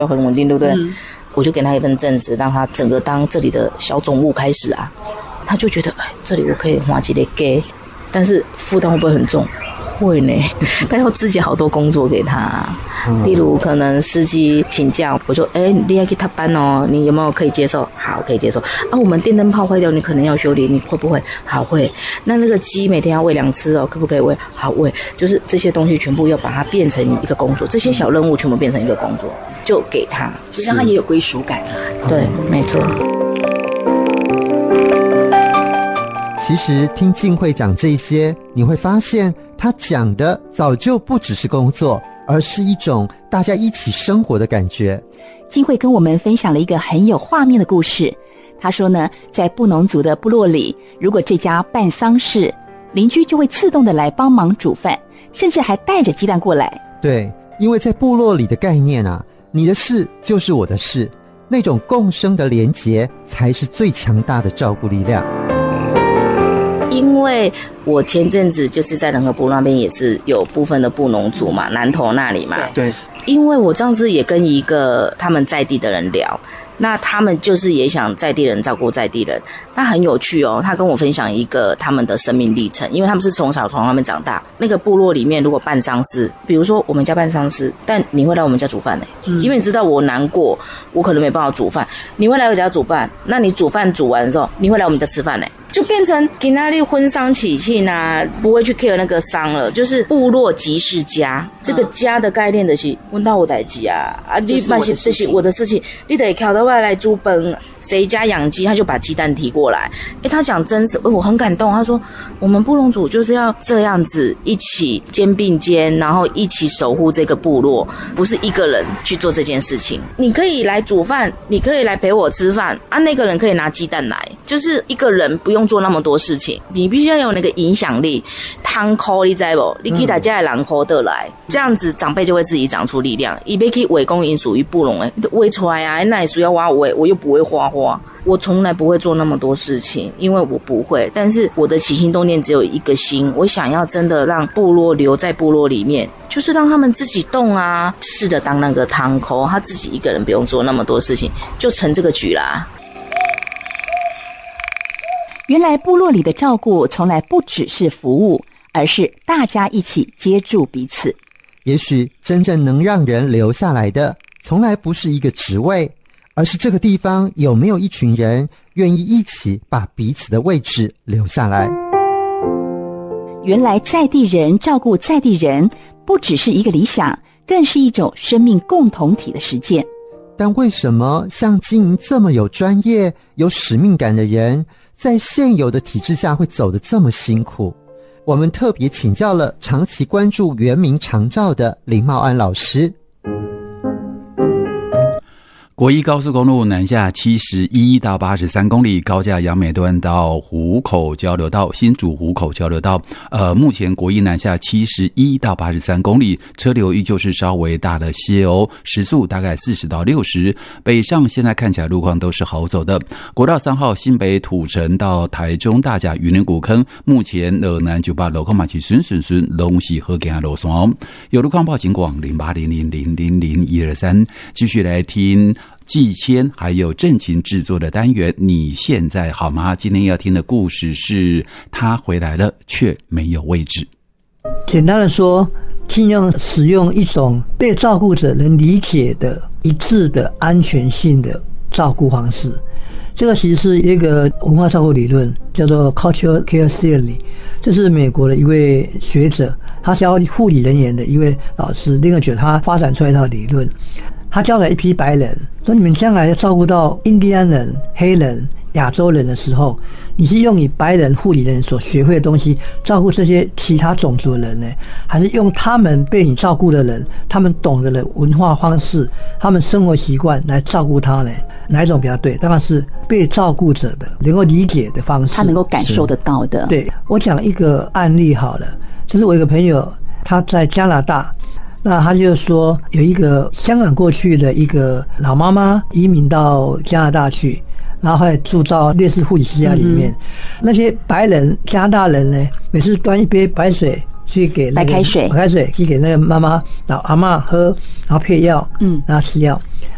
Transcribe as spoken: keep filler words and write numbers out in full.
很稳定，对不对？嗯，我就给他一份正职，让他整个当这里的小总务开始啊，他就觉得哎，这里我可以花几个给，但是负担会不会很重？会呢，但要自己好多工作给他、啊嗯，例如可能司机请假，我就哎，你要去他班哦，你有没有可以接受？好，可以接受。啊，我们电灯泡坏掉，你可能要修理，你会不会？好，会。那那个鸡每天要喂两次哦，可不可以喂？好，喂。就是这些东西全部要把它变成一个工作，这些小任务全部变成一个工作，就给他， 就让他也有归属感。 对，没错。 其实听静慧讲这些，你会发现她讲的早就不只是工作，而是一种大家一起生活的感觉。 静慧跟我们分享了一个很有画面的故事。她说呢，在布农族的部落里，如果这家办丧事，邻居就会自动的来帮忙煮饭，甚至还带着鸡蛋过来。 对，因为在部落里的概念啊，你的事就是我的事，那种共生的连结才是最强大的照顾力量。 因为我前阵子就是在仁和部那边也是有部分的布农族嘛，南投那里嘛， 对， 因为我上次也跟一个他们在地的人聊，那他们就是也想在地人照顾在地人，那很有趣哦。他跟我分享一个他们的生命历程，因为他们是从小从他们长大。那个部落里面，如果办丧事，比如说我们家办丧事，但你会来我们家煮饭呢、欸嗯，因为你知道我难过，我可能没办法煮饭，你会来我家煮饭，那你煮饭煮完之后，你会来我们家吃饭呢、欸。就变成今天的婚丧喜庆啊，不会去 care 那个丧了，就是部落即是家。这个家的概念的是，问到我代志啊，啊，你办些这些我的事情，你得靠到外来煮饭。谁家养鸡，他就把鸡蛋提过来。哎，他讲真实，我很感动。他说，我们布农族就是要这样子一起肩并肩，然后一起守护这个部落，不是一个人去做这件事情。你可以来煮饭，你可以来陪我吃饭啊，那个人可以拿鸡蛋来，就是一个人不用做那么多事情，你必须要有那个影响力。汤口你知不？你去大家的人口得来，这样子长辈就会自己长出力量。伊要去围公营属于布农诶，围出来啊，那也需要我围，我又不会画画。我从来不会做那么多事情，因为我不会。但是我的起心动念只有一个心，我想要真的让部落留在部落里面，就是让他们自己动啊，试着当那个汤口，他自己一个人不用做那么多事情，就成这个局啦。 原来部落里的照顾从来不只是服务，而是大家一起接住彼此。 也许真正能让人留下来的，从来不是一个职位，而是这个地方有没有一群人愿意一起把彼此的位置留下来。 原来在地人照顾在地人，不只是一个理想，更是一种生命共同体的实践。 但为什么像经营这么有专业、有使命感的人，在现有的体制下会走得这么辛苦？我们特别请教了长期关注原民长照的林茂安老师。 国一高速公路南下七十一到八十三公里，高架杨美段到湖口交流道、新竹湖口交流道。呃，目前国一南下七十一到八十三公里，车流依旧是稍微大了些哦，时速大概四十到六十。北上现在看起来路况都是好走的。国道三号新北土城到台中大甲云林古坑，目前二南九八路况嘛是顺顺顺，拢是好行的路线哦。有路况报警广零八零零零零零一二三，继续来听季谦还有郑琴制作的单元你现在好吗？今天要听的故事是他回来了却没有位置。 简单的说，尽量使用一种被照顾者能理解的一致的安全性的照顾方式。这个其实是一个文化照顾理论，叫做 Cultural Care Theory， 这是美国的一位学者，他教护理人员的一位老师，另一个他发展出来一套理论。他教了一批白人，说你们将来要照顾到印第安人、黑人、亚洲人的时候，你是用你白人护理人所学会的东西照顾这些其他种族的人呢，还是用他们被你照顾的人，他们懂得的文化方式、他们生活习惯来照顾他呢？哪一种比较对？当然是被照顾者的能够理解的方式， 他能够感受得到的。 对，我讲一个案例好了，就是我有一个朋友，他在加拿大。那他就说有一个香港过去的一个老妈妈移民到加拿大去，然后还住到烈士护理之家里面、嗯、那些白人加拿大人呢，每次端一杯白水去给那个白开水白开水去给那个妈妈老阿嬷喝，然后配药，嗯，然后吃药。